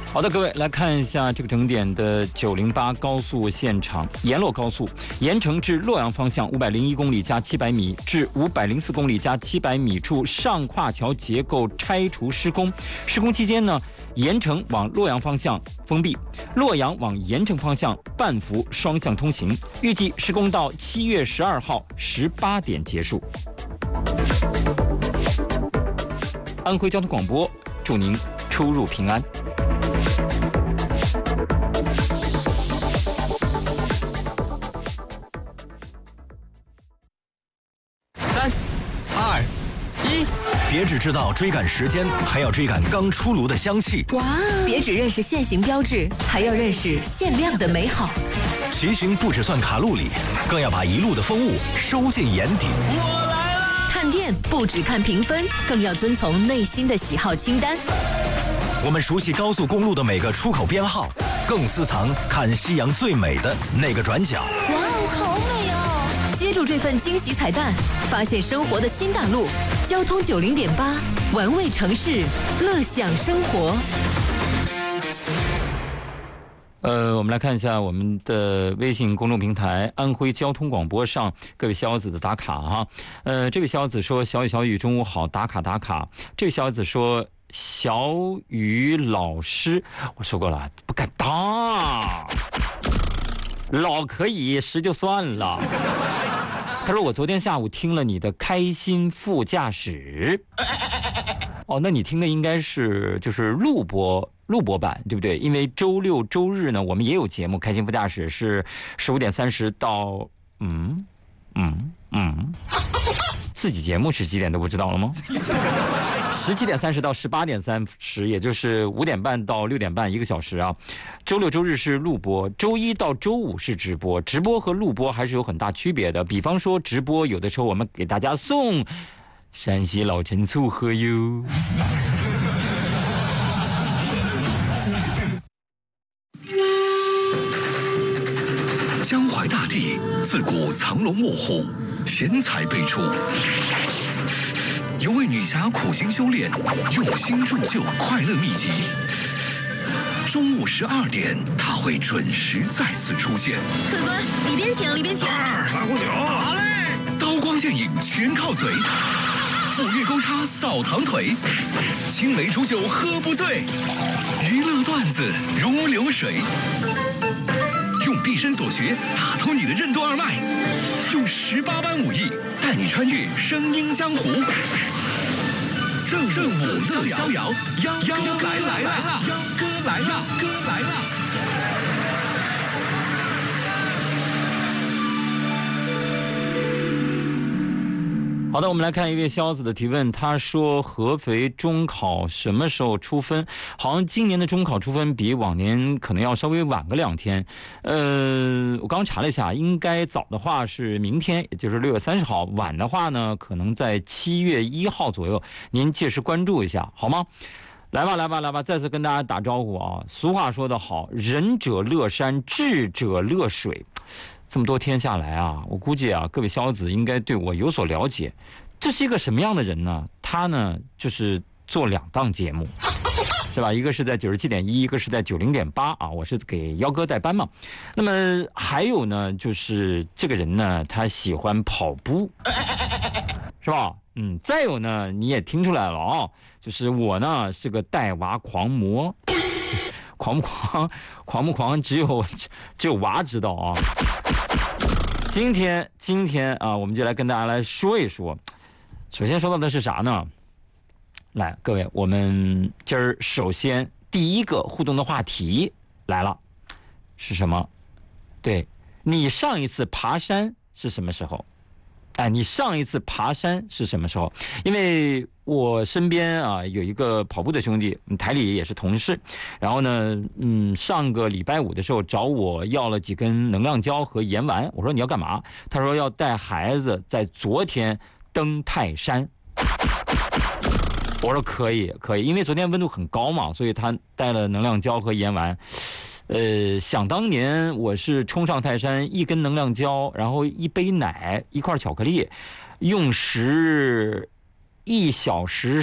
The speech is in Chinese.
好的，各位来看一下这个整点的908高速现场，沿洛高速盐城至洛阳方向501公里加700米至504公里加700米处上跨桥结构拆除施工。施工期间呢，盐城往洛阳方向封闭，洛阳往盐城方向半幅双向通行。预计施工到7月12号18点结束。安徽交通广播祝您出入平安。 3、2、1， 别只知道追赶时间，还要追赶刚出炉的香气。 哇！别只认识限行标志，还要认识限量的美好。 骑行不只算卡路里，更要把一路的风物收进眼底。 我来了！ 看店不只看评分，更要遵从内心的喜好清单。 我们熟悉高速公路的每个出口编号，更私藏看夕阳最美的那个转角。 哇哦，好美哦！接住这份惊喜彩蛋，发现生活的新大陆。交通90.8，玩味城市，乐享生活。 我们来看一下我们的微信公众平台安徽交通广播上各位小子的打卡哈。这位小子说小雨小雨中午好，打卡打卡。这位小子说小雨老师，我说过了不敢当，老可以实就算了。他说我昨天下午听了你的开心副驾驶。哦，那你听的应该是就是录播版，对不对？因为周六周日呢，我们也有节目，开心副驾驶是15点30到自己节目是几点都不知道了吗？17点30到18点30，也就是5点半到6点半，1个小时啊。周六周日是录播，周一到周五是直播。直播和录播还是有很大区别的。比方说直播，有的时候我们给大家送山西老陈醋喝哟。 江淮大地自古藏龙卧虎，贤才辈出。有位女侠苦心修炼，用心铸就快乐秘籍。中午12点，她会准时再次出现。 客官，里边请，里边请。 来壶酒。好嘞。刀光剑影全靠嘴，斧钺钩叉扫堂腿，青梅煮酒喝不醉，娱乐段子如流水。用毕生所学打通你的任督二脉，用18般武艺带你穿越声音江湖。正午乐逍遥，秧歌来了，秧歌来了，歌来了。 好的，我们来看一位肖子的提问。他说合肥中考什么时候出分？好像今年的中考出分比往年可能要稍微晚个2天。我刚查了一下，应该早的话是明天，也就是6月30号，晚的话呢可能在7月1号左右，您届时关注一下好吗？来吧，再次跟大家打招呼啊！俗话说得好，仁者乐山，智者乐水。这么多天下来啊，我估计啊，各位肖子应该对我有所了解。这是一个什么样的人呢？他呢，就是做2档节目，是吧？一个是在97.1，一个是在90.8啊。我是给幺哥代班嘛。那么还有呢，就是这个人呢，他喜欢跑步，是吧？再有呢，你也听出来了啊，就是我呢是个带娃狂魔。狂不狂，只有娃知道啊。今天啊，我们就来跟大家来说一说。首先说到的是啥呢？来，各位，我们今儿首先第一个互动的话题来了，是什么？对，你上一次爬山是什么时候？你上一次爬山是什么时候？因为我身边啊有一个跑步的兄弟，台里也是同事，然后呢，上个礼拜5的时候找我要了几根能量胶和盐丸，我说你要干嘛？他说要带孩子在昨天登泰山。我说可以，因为昨天温度很高嘛，所以他带了能量胶和盐丸。想当年我是冲上泰山，1根能量胶，然后1杯奶，1块巧克力，用时1小时